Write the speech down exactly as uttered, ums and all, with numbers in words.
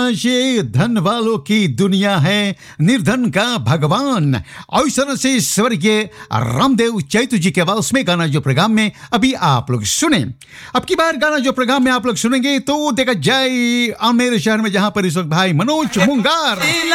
आज ये धन वालों की दुनिया है, निर्धन का भगवान। ऐसा से स्वर्गीय रामदेव चैतु जी के आवाज में गाना जो प्रोग्राम में अभी आप लोग सुने। अब की बार गाना जो प्रोग्राम में आप लोग सुनेंगे तो देखा जाए आमेर शहर में, जहां पर इस वक्त भाई मनोज मुंगार